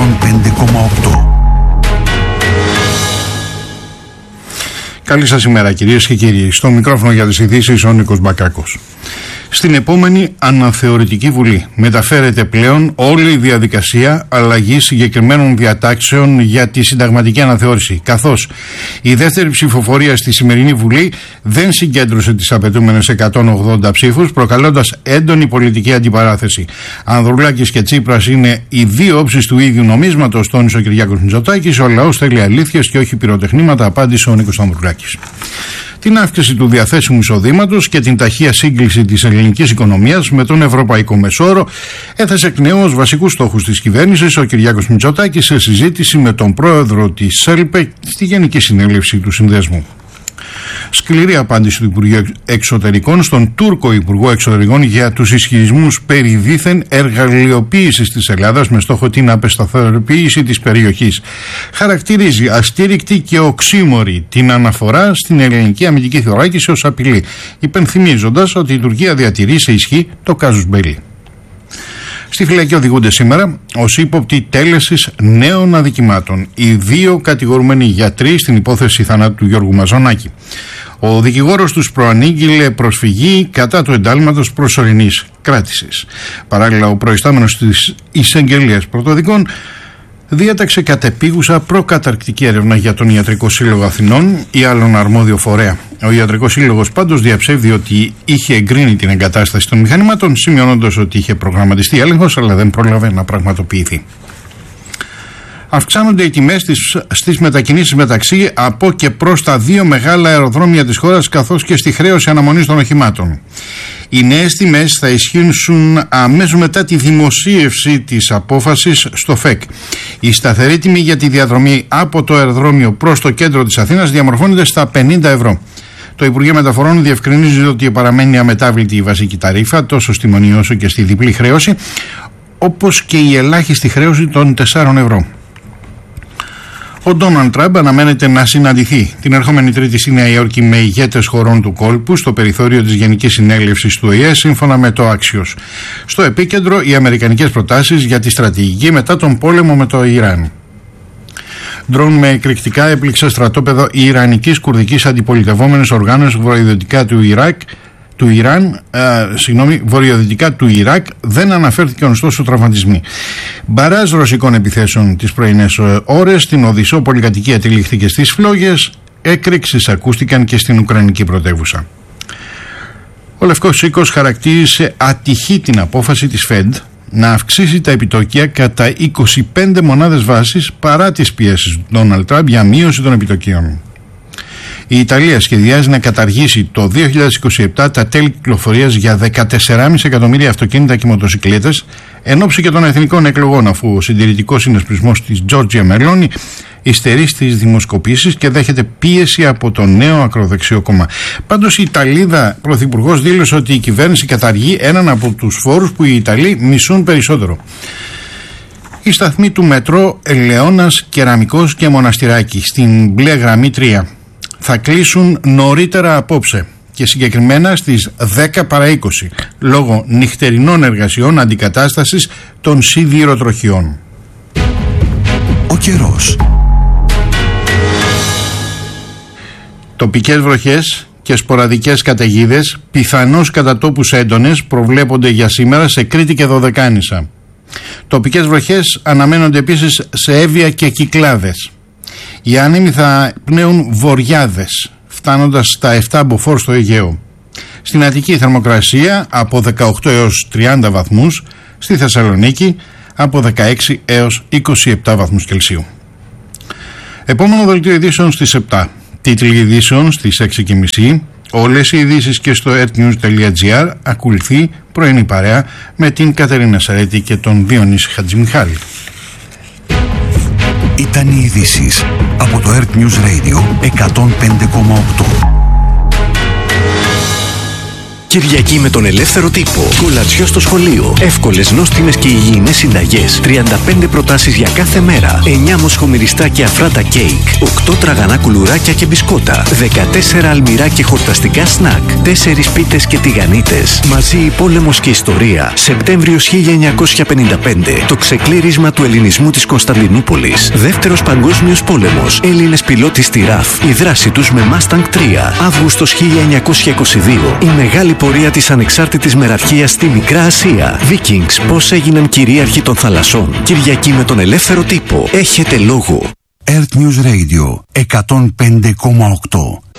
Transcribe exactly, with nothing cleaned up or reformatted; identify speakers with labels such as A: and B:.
A: εκατόν πέντε κόμμα οκτώ.
B: Καλή σας ημέρα κυρίες και κύριοι. Στο μικρόφωνο για τις ειδήσεις ο Νίκος Μπακάκος. Στην επόμενη αναθεωρητική βουλή μεταφέρεται πλέον όλη η διαδικασία αλλαγής συγκεκριμένων διατάξεων για τη συνταγματική αναθεώρηση, καθώς η δεύτερη ψηφοφορία στη σημερινή βουλή δεν συγκέντρωσε τις απαιτούμενες εκατόν ογδόντα ψήφους, προκαλώντας έντονη πολιτική αντιπαράθεση. Ανδρουλάκης και Τσίπρας είναι οι δύο όψεις του ίδιου νομίσματος, τόνισε ο Κυριάκος Μητσοτάκης. Ο λαός θέλει αλήθειες και όχι πυροτεχνήματα, απάντησε ο Νίκος Ανδρουλάκης. Την αύξηση του διαθέσιμου εισοδήματος και την ταχεία σύγκληση της ελληνικής οικονομίας με τον ευρωπαϊκό μεσόρο έθεσε εκ νέου ως βασικούς στόχους της κυβέρνησης ο Κυριάκος Μητσοτάκης σε συζήτηση με τον πρόεδρο της ΣΕΛΠΕ στη Γενική Συνέλευση του Συνδέσμου. Σκληρή απάντηση του Υπουργείου Εξωτερικών στον Τούρκο Υπουργό Εξωτερικών για τους ισχυρισμούς περί δίθεν εργαλειοποίησης της Ελλάδας με στόχο την απεσταθεροποίηση της περιοχής. Χαρακτηρίζει αστήρικτη και οξύμορη την αναφορά στην ελληνική αμυντική θωράκιση ως απειλή, υπενθυμίζοντας ότι η Τουρκία διατηρεί σε ισχύ το κάζους μπέλι. Στη φυλακή οδηγούνται σήμερα ως ύποπτοι τέλεσης νέων αδικημάτων οι δύο κατηγορούμενοι γιατροί στην υπόθεση θανάτου του Γιώργου Μαζονάκη. Ο δικηγόρος τους προανήγγειλε προσφυγή κατά του εντάλματος προσωρινής κράτησης. Παράλληλα, ο προϊστάμενος της Εισαγγελίας Πρωτοδικών διέταξε κατεπίγουσα προκαταρκτική έρευνα για τον Ιατρικό Σύλλογο Αθηνών ή άλλον αρμόδιο φορέα. Ο Ιατρικός Σύλλογος πάντως διαψεύδει ότι είχε εγκρίνει την εγκατάσταση των μηχανημάτων, σημειώνοντας ότι είχε προγραμματιστεί έλεγχος, αλλά δεν πρόλαβε να πραγματοποιηθεί. Αυξάνονται οι τιμές στις, στις μετακινήσεις μεταξύ από και προς τα δύο μεγάλα αεροδρόμια της χώρας, καθώς και στη χρέωση αναμονής των οχημάτων. Οι νέες τιμές θα ισχύσουν αμέσως μετά τη δημοσίευση της απόφασης στο ΦΕΚ. Η σταθερή τιμή για τη διαδρομή από το αεροδρόμιο προς το κέντρο της Αθήνας διαμορφώνεται στα πενήντα ευρώ. Το Υπουργείο Μεταφορών διευκρινίζει ότι παραμένει αμετάβλητη η βασική ταρίφα τόσο στη μονή όσο και στη διπλή χρέωση, όπως και η ελάχιστη χρέωση των τεσσάρων ευρώ. Ο Ντόναλντ Τραμπ αναμένεται να συναντηθεί την ερχόμενη Τρίτη στη Νέα Υόρκη με ηγέτες χωρών του κόλπου στο περιθώριο της Γενικής Συνέλευσης του Ο Η Ε, σύμφωνα με το Axios. Στο επίκεντρο οι αμερικανικές προτάσεις για τη στρατηγική μετά τον πόλεμο με το Ιράν. Ντρόουν με εκρηκτικά έπληξε στρατόπεδο Ιρανικής κουρδικής αντιπολιτευόμενης οργάνωσης βορειοδυτικά του Ιράκ. Του Ιράν, ε, συγγνώμη, βορειοδυτικά του Ιράκ, δεν αναφέρθηκαν ωστόσο τραυματισμοί. Μπαράζ ρωσικών επιθέσεων τις πρωινές ώρες στην Οδυσσό πολυκατοικία τυλίχθηκε στις φλόγες, έκρηξεις ακούστηκαν και στην Ουκρανική πρωτεύουσα. Ο Λευκός Οίκος χαρακτήρισε ατυχή την απόφαση της Φεντ να αυξήσει τα επιτόκια κατά είκοσι πέντε μονάδες βάσης παρά τις πιέσεις του Ντόναλντ Τραμπ για μείωση των επιτοκίων. Η Ιταλία σχεδιάζει να καταργήσει το δύο χιλιάδες είκοσι επτά τα τέλη κυκλοφορίας για δεκατέσσερα κόμμα πέντε εκατομμύρια αυτοκίνητα και μοτοσικλέτες εν ώψη και των εθνικών εκλογών, αφού ο συντηρητικός συνασπισμός της Τζόρτζια Μελόνι υστερεί στις δημοσκοπήσεις και δέχεται πίεση από το νέο ακροδεξιό κόμμα. Πάντως η Ιταλίδα πρωθυπουργός δήλωσε ότι η κυβέρνηση καταργεί έναν από τους φόρους που οι Ιταλοί μισούν περισσότερο. Η σταθμή του μετρό Ελαιώνας, Κεραμικός και Μοναστηράκι στην μπλε γραμμή τρία θα κλείσουν νωρίτερα απόψε και συγκεκριμένα στις δέκα παρά είκοσι λόγω νυχτερινών εργασιών αντικατάστασης των σιδηροτροχιών.
A: Ο καιρός.
B: Τοπικές βροχές και σποραδικές καταιγίδες, πιθανώς κατά τόπους έντονες, προβλέπονται για σήμερα σε Κρήτη και Δωδεκάνησα. Τοπικές βροχές αναμένονται επίσης σε Εύβοια και Κυκλάδες. Οι άνεμοι θα πνέουν βοριάδες, φτάνοντας στα επτά μποφόρ στο Αιγαίο. Στην Αττική η θερμοκρασία από δεκαοκτώ έως τριάντα βαθμούς, στη Θεσσαλονίκη από δεκαέξι έως είκοσι επτά βαθμούς Κελσίου. Επόμενο δελτίο ειδήσεων στις επτά. Τίτλοι ειδήσεων στις έξι και μισή. Όλες οι ειδήσεις και στο ertnews τελεία gr. Ακολουθεί πρωινή παρέα με την Κατερίνα Σαρέτη και τον Διονύση Χατζημιχάλη.
A: Ήταν οι ειδήσεις από το AirtNews Radio εκατόν πέντε κόμμα οκτώ.
C: Κυριακή με τον ελεύθερο τύπο. Κολατσιό στο σχολείο. Εύκολες, νόστιμες και υγιεινές συνταγές. τριάντα πέντε προτάσεις για κάθε μέρα. εννιά μοσχομυριστά και αφράτα κέικ. οκτώ τραγανά κουλουράκια και μπισκότα. δεκατέσσερα αλμυρά και χορταστικά σνακ. τέσσερις πίτες και τηγανίτες. Μαζί η πόλεμος και ιστορία. Σεπτέμβριος χίλια εννιακόσια πενήντα πέντε. Το ξεκλήρισμα του ελληνισμού της Κωνσταντινούπολης. Δεύτερος παγκόσμιος πόλεμος. Έλληνες πιλότοι στη ΡΑΦ. Η δράση τους με Mustang τρία. Αύγουστος χίλια εννιακόσια είκοσι δύο. Η μεγάλη πορεία της ανεξάρτητης μεραρχίας στη Μικρά Ασία. Vikings, πώς έγιναν κυρίαρχοι των θαλασσών. Κυριακή με τον ελεύθερο τύπο. Έχετε λόγο.
A: Earth News Radio εκατόν πέντε κόμμα οκτώ.